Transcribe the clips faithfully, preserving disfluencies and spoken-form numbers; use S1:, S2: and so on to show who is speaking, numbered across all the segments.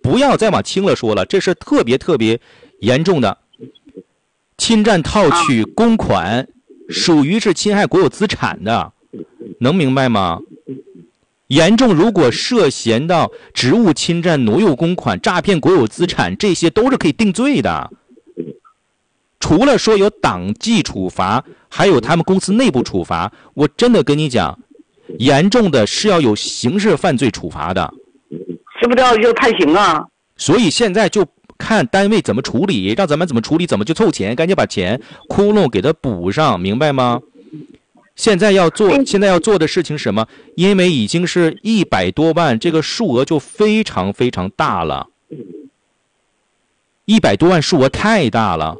S1: 不要再往轻了说了，这是特别特别严重的侵占套取公款，属于是侵害国有资产的，能明白吗？严重如果涉嫌到职务侵占、挪用公款、诈骗国有资产，这些都是可以定罪的。除了说有党纪处罚，还有他们公司内部处罚，我真的跟你讲，严重的是要有刑事犯罪处罚的，
S2: 是不是要就判刑啊？
S1: 所以现在就看单位怎么处理，让咱们怎么处理，怎么就凑钱，赶紧把钱窟窿给它补上，明白吗？现在要做，现在要做的事情是什么？因为已经是一百多万，这个数额就非常非常大了，一百多万数额太大了。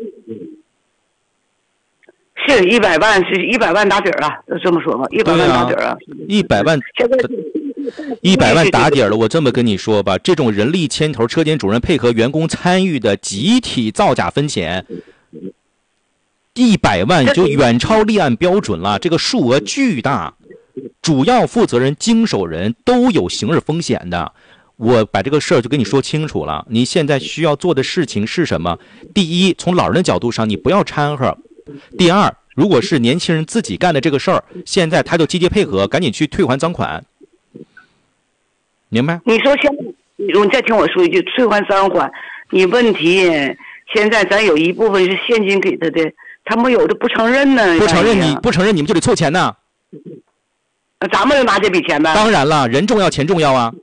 S2: 是一百万，是一百万打底儿了，就这么说吧，一百万打底儿了，
S1: 一百万，一百万打底儿了。我这么跟你说吧，这种人力牵头、车间主任配合员工参与的集体造假分钱，一百万就远超立案标准了，这个数额巨大，主要负责人、经手人都有刑事风险的。我把这个事儿就跟你说清楚了，你现在需要做的事情是什么？第一，从老人的角度上，你不要掺和；第二，如果是年轻人自己干的这个事儿，现在他就积极配合，赶紧去退还赃款，明白？
S2: 你说现在，你再听我说一句，退还赃款，你问题现在咱有一部分是现金给他的，他们有的不承认呢。
S1: 不承认你不承认，你们就得凑钱呢。
S2: 咱们就拿这笔钱呗。
S1: 当然了，人重要钱重要啊。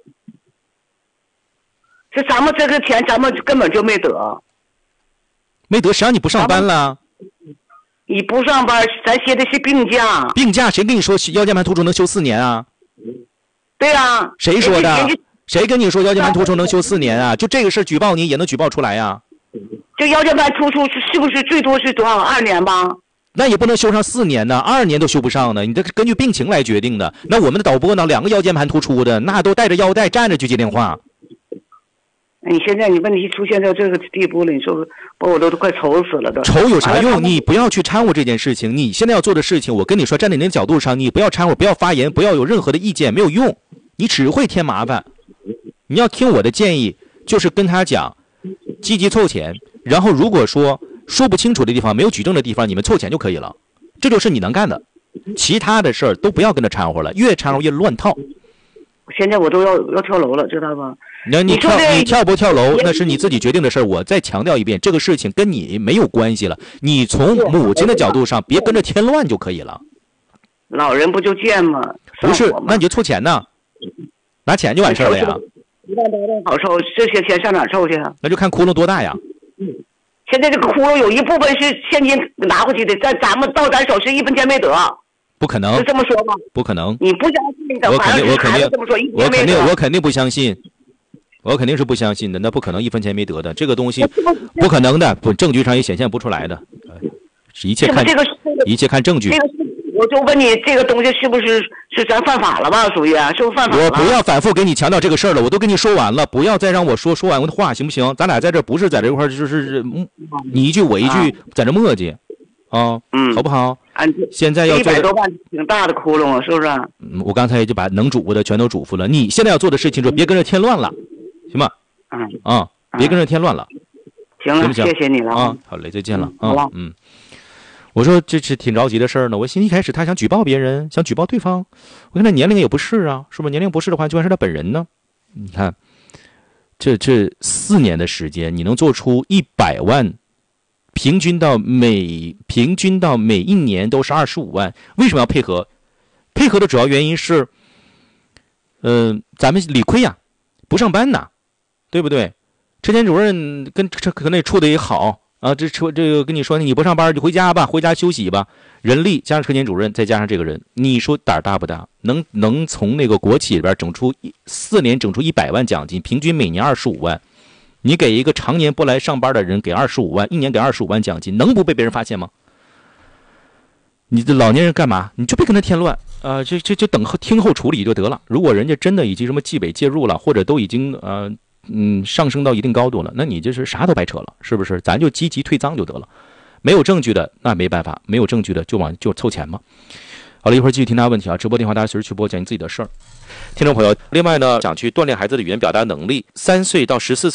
S2: 这咱们这个钱咱们根本就没得。
S1: 没得，谁让你不上班了？
S2: 你不上班，咱歇的是病假。
S1: 病假谁跟你说腰间盘突出能休四年啊？
S2: 对啊。
S1: 谁说的？谁跟你说腰间盘突出能休四年啊？就这个事举报你也能举报出来呀、啊？
S2: 这腰间盘突出是不是最多是多少？二年吧？
S1: 那也不能修上四年呢，二年都修不上呢。你这根据病情来决定的。那我们的导播呢，两个腰间盘突出的，那都带着腰带站着去接电话。
S2: 你现在你问题出现到这个地步了，你说把我都都快愁死了都。
S1: 愁有啥用？你不要去掺和这件事情。你现在要做的事情，我跟你说，站在你的角度上，你不要掺和，不要发言，不要有任何的意见，没有用，你只会添麻烦。你要听我的建议，就是跟他讲，积极凑钱，然后如果说说不清楚的地方，没有举证的地方，你们凑钱就可以了，这就是你能干的。其他的事儿都不要跟他掺和了，越掺和越乱套。
S2: 现在我都要要跳楼了，知道吧？
S1: 那你跳你跳不跳楼那是你自己决定的事儿。我再强调一遍，这个事情跟你没有关系了。你从母亲的角度上，别跟着添乱就可以了。
S2: 老人不就贱吗？
S1: 不是，那你就凑钱呢，拿钱就完事儿了呀。
S2: 一万多万好凑，这些钱上哪凑去啊？
S1: 那就看窟窿多大呀。
S2: 现在这个窟窿有一部分是现金拿回去的，在咱们到咱手是一分钱没得。
S1: 不可能，
S2: 是这么说吗？
S1: 不可能，
S2: 你不相信的，
S1: 我肯定，我肯定，
S2: 这么说，一
S1: 我肯定，我肯定不相信，我肯定是不相信的。那不可能一分钱没得的，这个东西不可能的，不，证据上也显现不出来的，一切看，
S2: 这个
S1: 一切看证据。
S2: 这个我就问你，这个东西是不是是咱犯法了吧？属于是不是犯法了？
S1: 我不要反复给你强调这个事儿了，我都跟你说完了，不要再让我说说完我的话，行不行？咱俩在这不是在这块儿，就是你一句我一句，在这磨叽。啊，嗯，好不好？现在要做
S2: 一百多万，挺大的窟窿啊，是不是？
S1: 嗯，我刚才就把能嘱咐的全都嘱咐了。你现在要做的事情就别跟着添乱了，行吧？
S2: 嗯
S1: 啊，别跟着添乱了。
S2: 行了，
S1: 行不行？
S2: 谢谢你了
S1: 啊，好嘞，再见了啊，嗯。我说这是挺着急的事儿呢。我心一开始他想举报别人，想举报对方，我看他年龄也不是啊，是不是？年龄不是的话，就算是他本人呢。你看，这这四年的时间，你能做出一百万。平均到每平均到每一年都是二十五万，为什么要配合？配合的主要原因是，嗯、呃，咱们理亏呀，不上班呐，对不对？车间主任跟这可能也处的也好啊，这车这个跟你说，你不上班就回家吧，回家休息吧。人力加上车间主任，再加上这个人，你说胆儿大不大？能能从那个国企里边整出四年整出一百万奖金，平均每年二十五万。你给一个常年不来上班的人给二十五万，一年给二十五万奖金，能不被别人发现吗？你的老年人干嘛？你就别跟他添乱，呃，就就就等候听候处理就得了。如果人家真的已经什么纪委介入了，或者都已经呃嗯上升到一定高度了，那你就是啥都白扯了，是不是？咱就积极退赃就得了。没有证据的那没办法，没有证据的就往就凑钱嘛。好了，一会儿继续听他问题啊，直播电话大家随时去拨，讲你自己的事儿。听众朋友，另外呢，想去锻炼孩子的语言表达能力，三岁到十四岁。